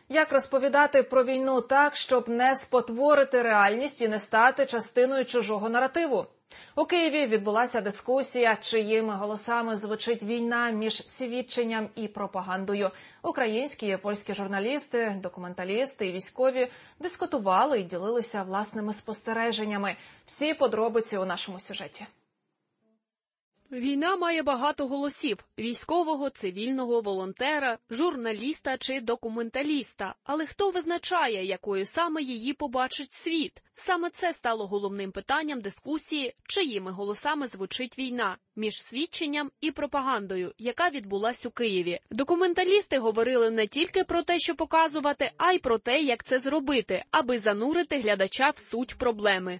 Як розповідати про війну так, щоб не спотворити реальність і не стати частиною чужого наративу? У Києві відбулася дискусія, чиїми голосами звучить війна між свідченням і пропагандою. Українські і польські журналісти, документалісти і військові дискутували і ділилися власними спостереженнями. Всі подробиці у нашому сюжеті. Війна має багато голосів – військового, цивільного, волонтера, журналіста чи документаліста. Але хто визначає, якою саме її побачить світ? Саме це стало головним питанням дискусії, чиїми голосами звучить війна між свідченням і пропагандою, яка відбулась у Києві. Документалісти говорили не тільки про те, що показувати, а й про те, як це зробити, аби занурити глядача в суть проблеми.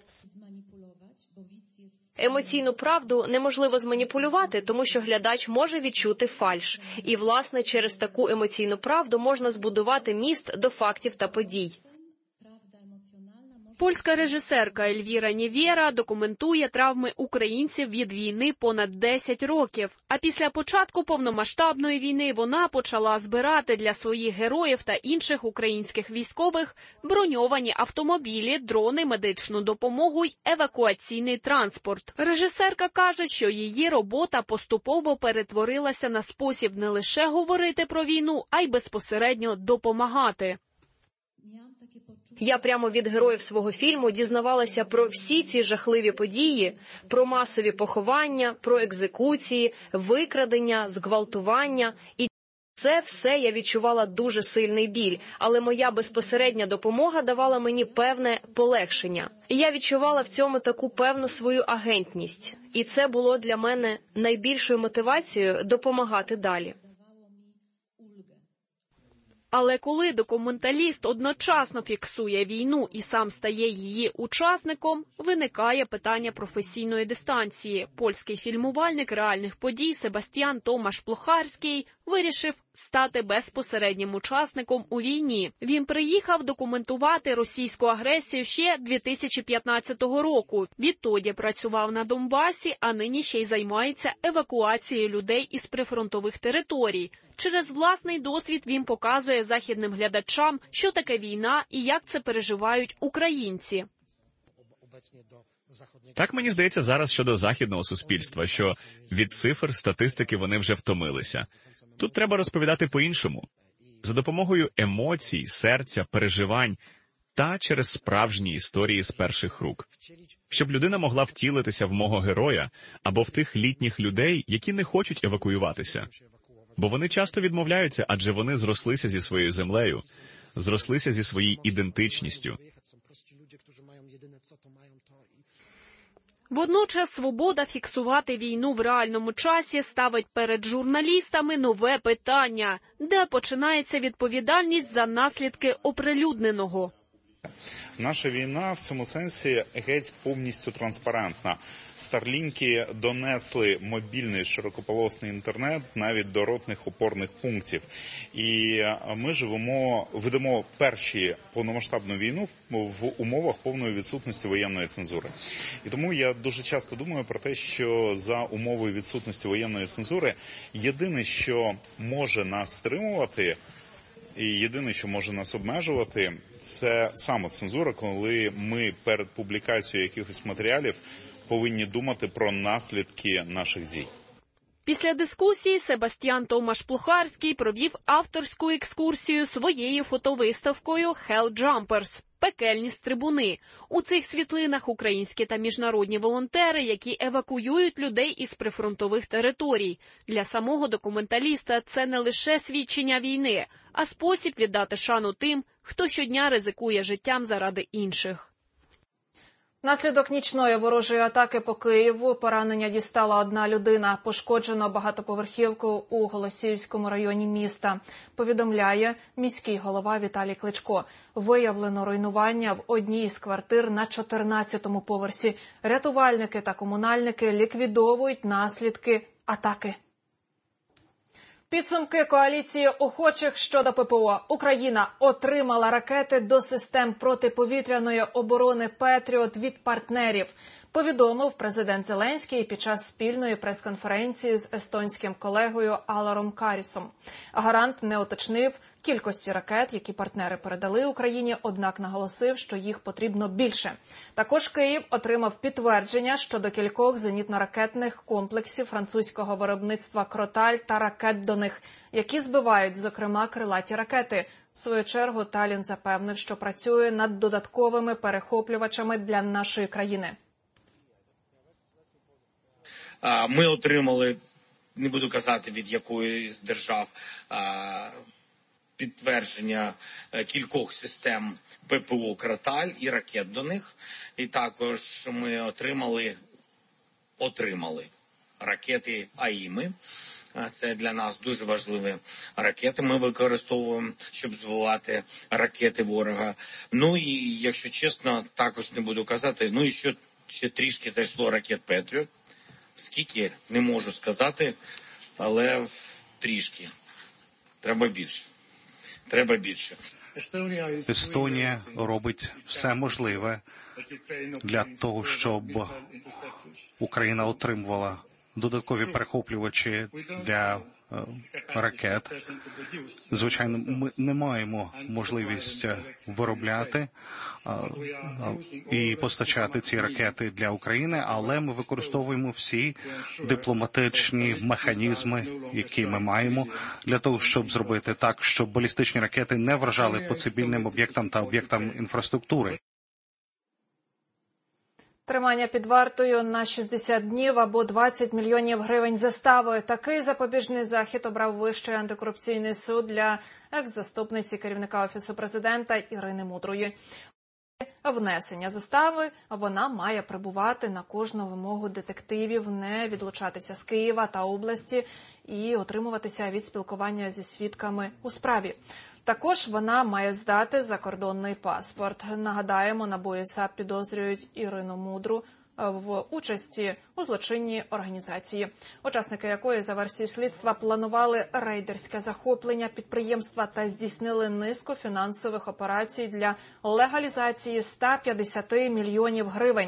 Емоційну правду неможливо зманіпулювати, тому що глядач може відчути фальш. І, власне, через таку емоційну правду можна збудувати міст до фактів та подій. Польська режисерка Ельвіра Нєвєра документує травми українців від війни понад 10 років. А після початку повномасштабної війни вона почала збирати для своїх героїв та інших українських військових броньовані автомобілі, дрони, медичну допомогу й евакуаційний транспорт. Режисерка каже, що її робота поступово перетворилася на спосіб не лише говорити про війну, а й безпосередньо допомагати. Я прямо від героїв свого фільму дізнавалася про всі ці жахливі події, про масові поховання, про екзекуції, викрадення, зґвалтування. І це все я відчувала дуже сильний біль, але моя безпосередня допомога давала мені певне полегшення. І я відчувала в цьому таку певну свою агентність. І це було для мене найбільшою мотивацією допомагати далі. Але коли документаліст одночасно фіксує війну і сам стає її учасником, виникає питання професійної дистанції. Польський фільмувальник реальних подій Себастьян Томаш Плохарський вирішив стати безпосереднім учасником у війні. Він приїхав документувати російську агресію ще 2015 року. Відтоді працював на Донбасі, а нині ще й займається евакуацією людей із прифронтових територій. Через власний досвід він показує західним глядачам, що таке війна і як це переживають українці. Так мені здається зараз щодо західного суспільства, що від цифр, статистики вони вже втомилися. Тут треба розповідати по-іншому. За допомогою емоцій, серця, переживань та через справжні історії з перших рук. Щоб людина могла втілитися в мого героя або в тих літніх людей, які не хочуть евакуюватися. Бо вони часто відмовляються, адже вони зрослися зі своєю землею, зрослися зі своєю ідентичністю. Водночас свобода фіксувати війну в реальному часі ставить перед журналістами нове питання, де починається відповідальність за наслідки оприлюдненого. Наша війна в цьому сенсі геть повністю транспарентна. Старлінки донесли мобільний широкополосний інтернет навіть до ротних опорних пунктів. І ми ведемо перші повномасштабну війну в умовах повної відсутності воєнної цензури. І тому я дуже часто думаю про те, що за умови відсутності воєнної цензури єдине, що може нас стримувати, і єдине, що може нас обмежувати, це самоцензура, коли ми перед публікацією якихось матеріалів повинні думати про наслідки наших дій. Після дискусії Себастьян Томаш Плохарський провів авторську екскурсію своєю фотовиставкою «Hell Jumpers» – «Пекельні стрибуни». У цих світлинах українські та міжнародні волонтери, які евакуюють людей із прифронтових територій. Для самого документаліста це не лише свідчення війни, а спосіб віддати шану тим, хто щодня ризикує життям заради інших. Внаслідок нічної ворожої атаки по Києву поранення дістала одна людина. Пошкоджено багатоповерхівку у Голосіївському районі міста. Повідомляє міський голова Віталій Кличко. Виявлено руйнування в одній із квартир на 14-му поверсі. Рятувальники та комунальники ліквідовують наслідки атаки. Підсумки коаліції охочих щодо ППО. Україна отримала ракети до систем протиповітряної оборони «Петріот» від партнерів, повідомив президент Зеленський під час спільної прес-конференції з естонським колегою Аларом Карісом. Гарант не уточнив, кількості ракет, які партнери передали Україні, однак наголосив, що їх потрібно більше. Також Київ отримав підтвердження щодо кількох зенітно-ракетних комплексів французького виробництва «Кроталь» та ракет до них, які збивають, зокрема, крилаті ракети. В свою чергу Таллін запевнив, що працює над додатковими перехоплювачами для нашої країни. Ми отримали, не буду казати від якої з держав, підтвердження кількох систем ППО «Кроталь» і ракет до них. І також ми отримали ракети «АІМи». Це для нас дуже важливі ракети. Ми використовуємо, щоб збивати ракети ворога. Ну і, якщо чесно, також не буду казати, ну і ще трішки зайшло ракет «Петріот». Скільки, не можу сказати, але трішки. Треба більше. Треба більше. Естонія робить все можливе для того, щоб Україна отримувала додаткові перехоплювачі для ракет. Звичайно, ми не маємо можливість виробляти і постачати ці ракети для України, але ми використовуємо всі дипломатичні механізми, які ми маємо, для того, щоб зробити так, щоб балістичні ракети не вражали по цивільним об'єктам та об'єктам інфраструктури. Тримання під вартою на 60 днів або 20 мільйонів гривень заставою. Такий запобіжний захід обрав Вищий антикорупційний суд для екс-заступниці керівника Офісу президента Ірини Мудрої. Внесення застави вона має прибувати на кожну вимогу детективів, не відлучатися з Києва та області і утримуватися від спілкування зі свідками у справі. Також вона має здати закордонний паспорт. Нагадаємо, НАБУ і САП підозрюють Ірину Мудру в участі у злочинній організації, учасники якої, за версією слідства, планували рейдерське захоплення підприємства та здійснили низку фінансових операцій для легалізації 150 мільйонів гривень.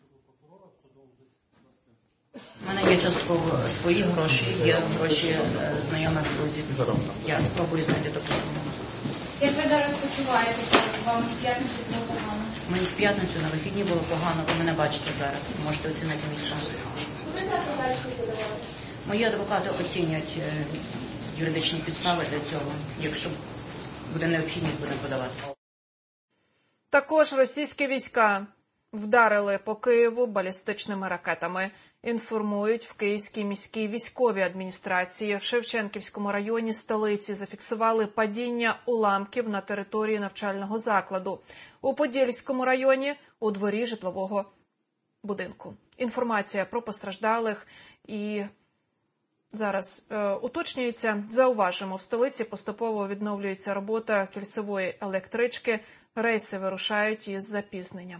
У мене є частково свої гроші, є гроші знайомих друзів. Я спробую знайти таку суму. Як ви зараз почуваєтеся? Вам в п'ятницю було погано? Мені в п'ятницю на вихідні було погано, ви мене бачите зараз. Можете оцінити мій стан. Ви так далі подавали? Мої адвокати оцінюють юридичні підстави для цього. Якщо буде необхідність, будемо подавати. Також російські війська вдарили по Києву балістичними ракетами. Інформують в Київській міській військовій адміністрації. В Шевченківському районі столиці зафіксували падіння уламків на території навчального закладу. У Подільському районі – у дворі житлового будинку. Інформація про постраждалих і зараз уточнюється. Зауважимо, в столиці поступово відновлюється робота кільцевої електрички. Рейси вирушають із запізненням.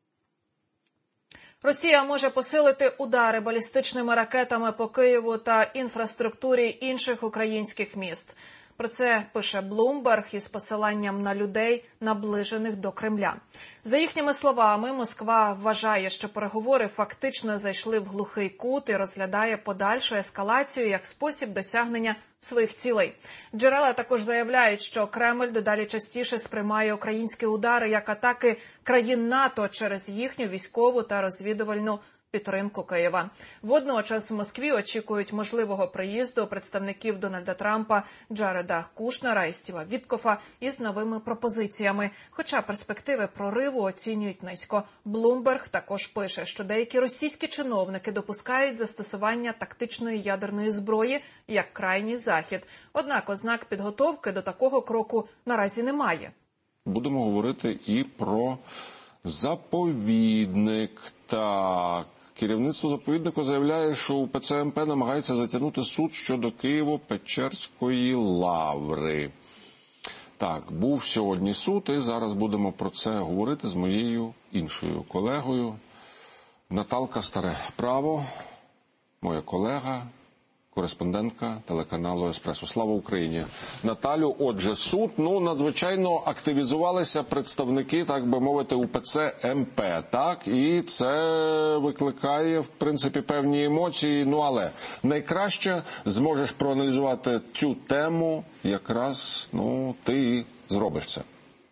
Росія може посилити удари балістичними ракетами по Києву та інфраструктурі інших українських міст. Про це пише Bloomberg із посиланням на людей, наближених до Кремля. За їхніми словами, Москва вважає, що переговори фактично зайшли в глухий кут і розглядає подальшу ескалацію як спосіб досягнення своїх цілей. Джерела також заявляють, що Кремль дедалі частіше сприймає українські удари як атаки країн НАТО через їхню військову та розвідувальну підтримку Києва. Водночас в Москві очікують можливого приїзду представників Дональда Трампа, Джареда Кушнера і Стіва Віткофа із новими пропозиціями. Хоча перспективи прориву оцінюють низько. Bloomberg також пише, що деякі російські чиновники допускають застосування тактичної ядерної зброї як крайній захід. Однак ознак підготовки до такого кроку наразі немає. Будемо говорити і про заповідник. Так, керівництво заповіднику заявляє, що УПЦ МП намагається затягнути суд щодо Києво-Печерської лаври. Так, був сьогодні суд, і зараз будемо про це говорити з моєю іншою колегою. Наталка Старе Право, моя колега, кореспондентка телеканалу «Еспресо». Слава Україні. Наталю, отже, суд, надзвичайно активізувалися представники, так би мовити, УПЦ МП, так? І це викликає, в принципі, певні емоції, але найкраще зможеш проаналізувати цю тему, якраз, ти зробиш це.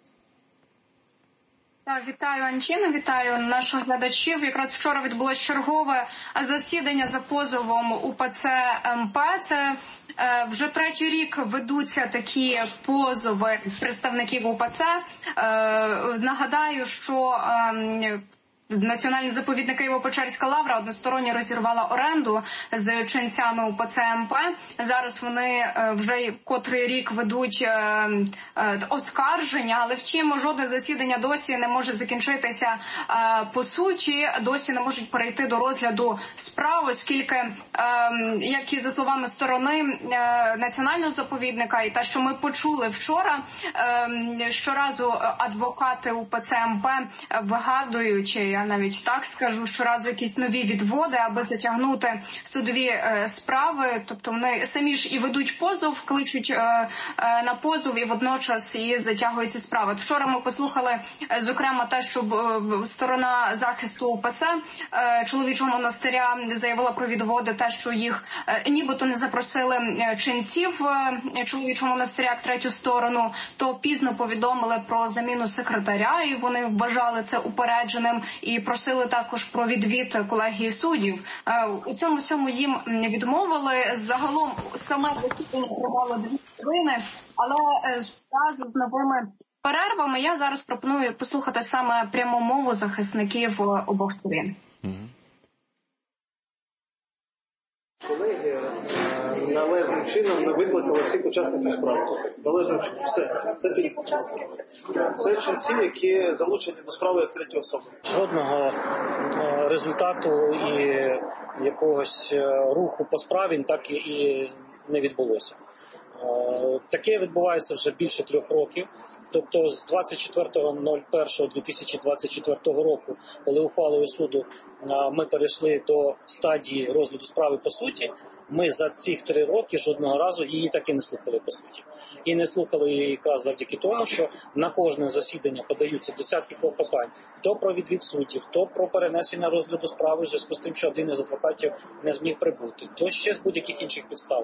Вітаю, Анчина, вітаю наших глядачів. Якраз вчора відбулося чергове засідання за позовом УПЦ МП. Це вже третій рік ведуться такі позови представників УПЦ. Нагадаю, що Національний заповідник Києво-Печерська лавра односторонньо розірвала оренду з ченцями УПЦ МП. Зараз вони вже котрий рік ведуть оскарження, але втім жодне засідання досі не може закінчитися по суті, досі не можуть перейти до розгляду справ, оскільки, як і за словами сторони Національного заповідника, і те, що ми почули вчора, щоразу адвокати УПЦ МП вигадують, я навіть так скажу, щоразу якісь нові відводи, аби затягнути судові справи. Тобто вони самі ж і ведуть позов, кличуть на позов і водночас і затягують ці справи. Вчора ми послухали, зокрема, те, що сторона захисту УПЦ чоловічого монастиря заявила про відводи, те, що їх нібито не запросили ченців чоловічого монастиря як третю сторону, то пізно повідомили про заміну секретаря, і вони вважали це упередженим, і просили також про відвід колегії суддів. У цьому всьому їм відмовили. Загалом саме засідання тривало 2 хвилини, але разом з новими перервами я зараз пропоную послухати саме пряму мову захисників обох сторін. Колеги належним чином не викликали всіх учасників справи. Належним чином. Все. Це ченці, які залучені до справи як треті особи. Жодного результату і якогось руху по справі так і не відбулося. Таке відбувається вже більше 3 років. Тобто з 24.01.2024 року, коли ухвалою суду ми перейшли до стадії розгляду справи по суті, ми за цих 3 роки жодного разу її так і не слухали по суті. І не слухали її якраз завдяки тому, що на кожне засідання подаються десятки клопотань то про відвід суддів, то про перенесення розгляду справи в зв'язку з тим, що один із адвокатів не зміг прибути, то ще з будь-яких інших підстав.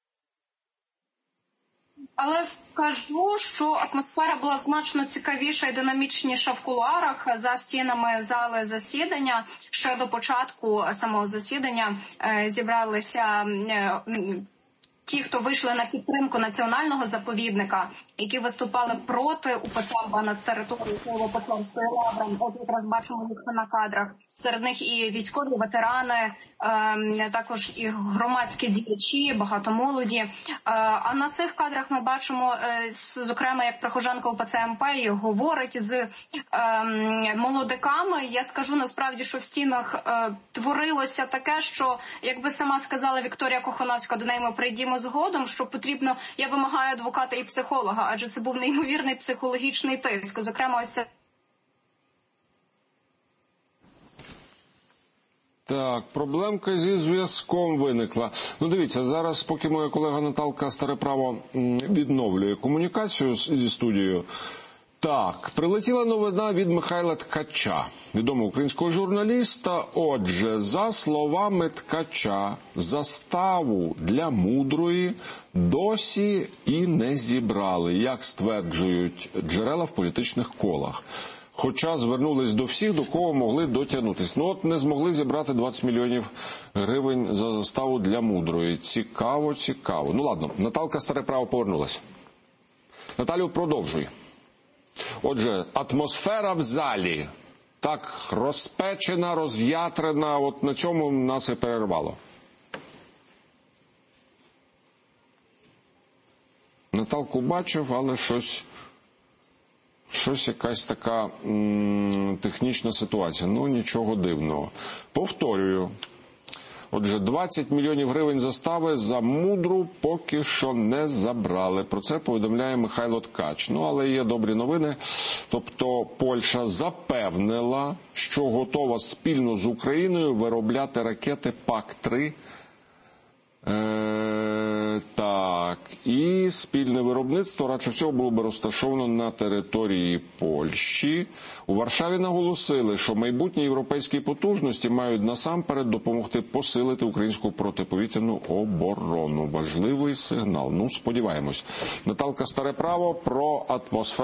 Але скажу, що атмосфера була значно цікавіша і динамічніша в кулуарах за стінами зали засідання. Ще до початку самого засідання зібралися ті, хто вийшли на підтримку національного заповідника, які виступали проти УПЦ МП на території Києво-Печерської лаври. От якраз бачимо їх на кадрах. Серед них і військові ветерани, також і громадські діячі, багато молоді. А на цих кадрах ми бачимо, зокрема, як прихожанка УПЦ МП говорить з молодиками. Я скажу насправді, що в стінах творилося таке, що, якби сама сказала Вікторія Кохановська, до неї ми прийдемо згодом, що потрібно, я вимагаю адвоката і психолога, адже це був неймовірний психологічний тиск. Зокрема, ось це. Так, проблемка зі зв'язком виникла. Дивіться, зараз, поки моя колега Наталка Стареправо відновлює комунікацію зі студією, так, прилетіла новина від Михайла Ткача, відомого українського журналіста. Отже, за словами Ткача, заставу для Мудрої досі і не зібрали, як стверджують джерела в політичних колах. Хоча звернулись до всіх, до кого могли дотягнутись. Не змогли зібрати 20 мільйонів гривень за заставу для Мудрої. Цікаво. Ладно, Наталка Стареправо повернулась. Наталю, продовжуй. Отже, атмосфера в залі так розпечена, роз'ятрена, от на цьому нас і перервало. Наталку бачив, але щось якась така технічна ситуація. Нічого дивного. Повторюю. Отже, 20 мільйонів гривень застави за Мудру поки що не забрали. Про це повідомляє Михайло Ткач. Але є добрі новини. Тобто Польща запевнила, що готова спільно з Україною виробляти ракети ПАК-3 Так, і спільне виробництво радше всього було би розташовано на території Польщі. У Варшаві наголосили, що майбутні європейські потужності мають насамперед допомогти посилити українську протиповітряну оборону. Важливий сигнал. Ну, сподіваємось. Наталка Старе Право про атмосферу.